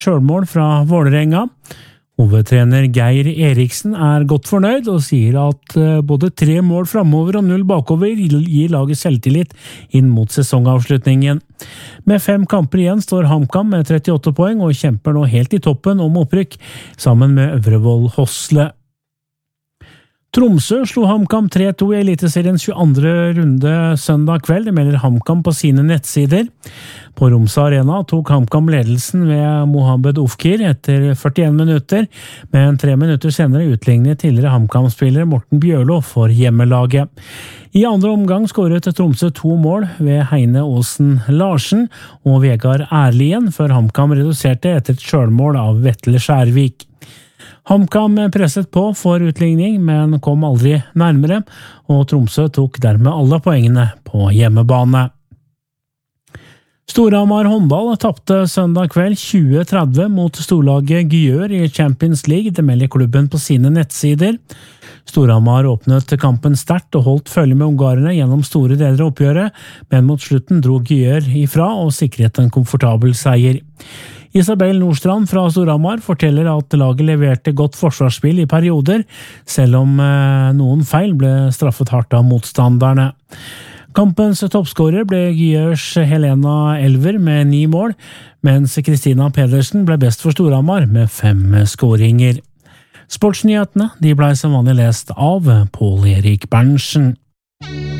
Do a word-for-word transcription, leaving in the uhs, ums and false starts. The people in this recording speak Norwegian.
Selvmål fra Vålerenga. Hovedtrener Geir Eriksen er godt fornøyd og sier at både tre mål fremover og null bakover gir laget selvtillit inn mot sesongavslutningen. Med fem kamper igjen står HamKam med trettiåtte poeng og kjemper nå helt i toppen om opprykk sammen med Øvrevoll Hosle. Tromsø slo HamKam tre to i Eliteseriens tjueandre runde søndag kveld, det melder HamKam på sine nettsider. På Romsa Arena tok HamKam ledelsen ved Mohamed Ofkir etter førtien minutter, men tre minutter senere utlignet tidligere HamKam-spiller Morten Bjørlo for hjemmelaget. I andre omgang skåret Tromsø to mål ved Heine Aasen Larsen og Vegard Erlien, før HamKam reduserte etter et selvmål av Vetle Skjærvik. HamKam presset på for utligning, men kom aldri nærmere, og Tromsø tok dermed alle poengene på hjemmebane. Storhamar håndball tapte søndag kveld tjue tretti mot storlaget Gyør i Champions League, det melder klubben på sine nettsider. Storhamar åpnet kampen sterkt og holdt følge med ungarerne gjennom store deler av oppgjøret, men mot slutten dro Gyør ifra og sikret en komfortabel seier. Isabel Nordstrand fra Storhamar forteller at laget leverte godt forsvarsspill i perioder, selv om noen feil ble straffet hardt av motstanderne. Kampens toppskårer ble Gyørs Helena Elver med ni mål, mens Kristina Pedersen ble best for Storhamar med fem skåringer. Sportsnyhetene de ble som vanlig lest av Pål Erik Berntsen.